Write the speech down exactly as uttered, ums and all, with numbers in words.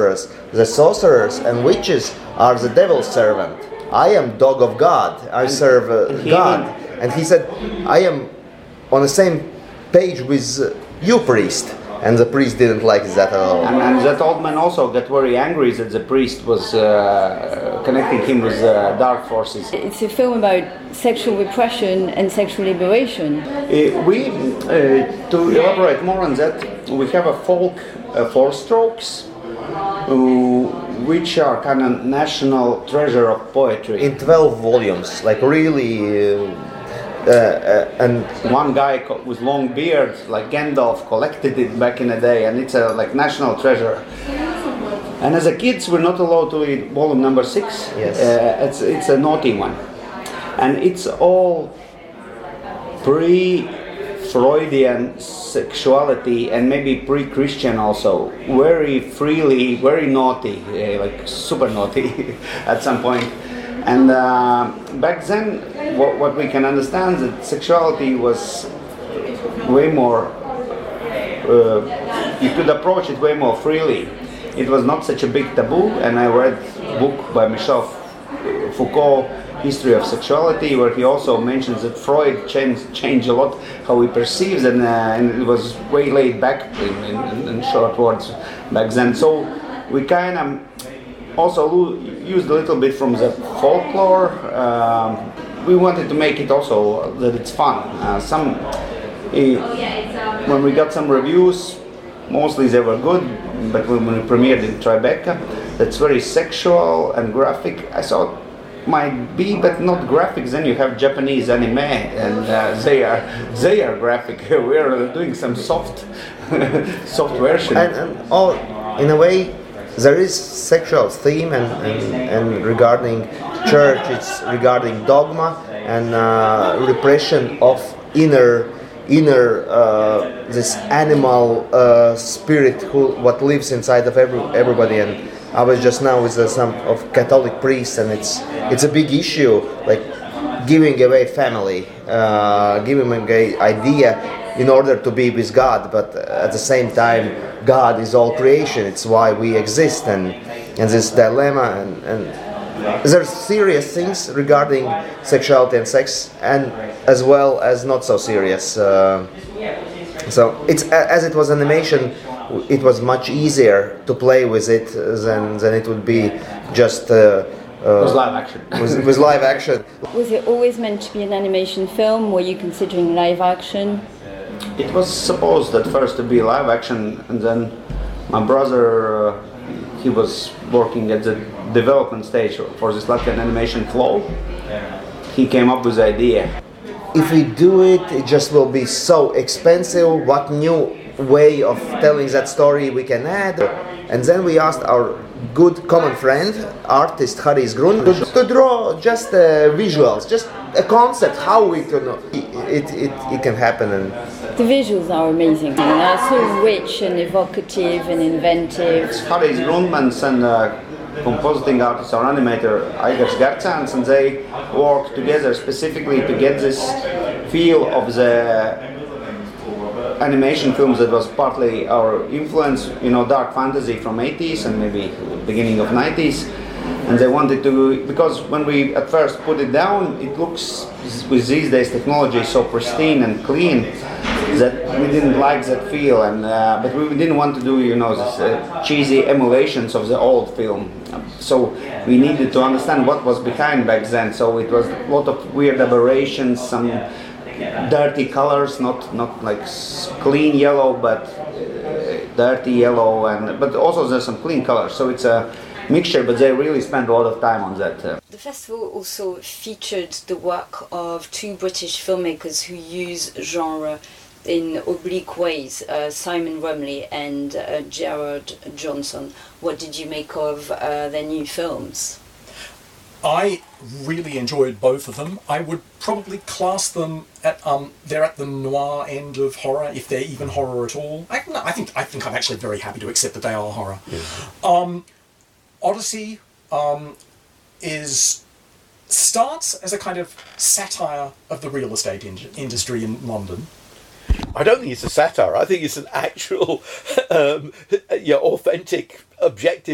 sorcerers. The sorcerers and witches are the devil's servant. I am dog of God. I and, serve uh, and God. Even, and he said, I am on the same page with uh, you, priest. And the priest didn't like that at all. And, and that old man also got very angry that the priest was uh, connecting him with uh, dark forces. It's a film about sexual repression and sexual liberation. Uh, we, uh, to elaborate more on that, we have a folk uh, four strokes, uh, which are kind of national treasure of poetry. In twelve volumes, like really... Uh, Uh, uh, and one guy co- with long beard, like Gandalf, collected it back in the day, and it's a like national treasure. And as a kids, we're not allowed to read volume number six. Yes, uh, it's it's a naughty one, and it's all pre-Freudian sexuality and maybe pre-Christian also, very freely, very naughty, uh, like super naughty at some point. And uh, back then, what, what we can understand is that sexuality was way more, uh, you could approach it way more freely. It was not such a big taboo, and I read a book by Michel Foucault, History of Sexuality, where he also mentions that Freud changed, changed a lot how he perceives, and, uh, and it was way laid back in, in, in short words back then. So we kind of also used a little bit from the folklore. Um, we wanted to make it also that it's fun. Uh, some, uh, when we got some reviews, mostly they were good, but when we premiered in Tribeca, that's very sexual and graphic. I thought might be, but not graphic. Then you have Japanese anime, and uh, they are they are graphic. We are doing some soft, soft version. And, and all, in a way, there is sexual theme, and, and, and regarding church, it's regarding dogma and uh, repression of inner inner uh, this animal uh, spirit who what lives inside of every, everybody. And I was just now with uh, some of Catholic priests, and it's it's a big issue, like giving away family, uh, giving away idea in order to be with God, but at the same time, God is all creation. It's why we exist, and and this dilemma, and, and there's serious things regarding sexuality and sex, and as well as not so serious. Uh, so it's as it was animation, it was much easier to play with it than than it would be just. Uh, Uh, it was live action. It was live action. Was it always meant to be an animation film? Were you considering live action? It was supposed at first to be live action, and then my brother, uh, he was working at the development stage for this Latvian animation Flow. He came up with the idea. If we do it, it just will be so expensive. What new way of telling that story we can add? And then we asked our good common friend, artist Harijs Grund, to, to draw just uh, visuals, just a concept, how we can, it, it, it can happen. And the visuals are amazing. They're so rich and evocative and inventive. Harijs Grundmans and uh, compositing artist or animator Aigars Garcāns, and they work together specifically to get this feel of the animation films that was partly our influence, you know, dark fantasy from eighties and maybe beginning of nineties. And they wanted to, because when we at first put it down, it looks, with these days technology, so pristine and clean that we didn't like that feel. And uh, but we didn't want to do, you know, this, uh, cheesy emulations of the old film. So we needed to understand what was behind back then. So it was a lot of weird aberrations, some dirty colors, not not like clean yellow, but uh, dirty yellow, and but also there's some clean colors. So it's a mixture, but they really spend a lot of time on that. Uh. The festival also featured the work of two British filmmakers who use genre in oblique ways, uh, Simon Rumley and uh, Gerard Johnson. What did you make of uh, their new films? I really enjoyed both of them. I would probably class them at um they're at the noir end of horror, if they're even horror at all. I, no, I think I think I'm actually very happy to accept that they are horror. Yeah. Um, Odyssey um, is starts as a kind of satire of the real estate in- industry in London. I don't think it's a satire. I think it's an actual, um, yeah, authentic, objective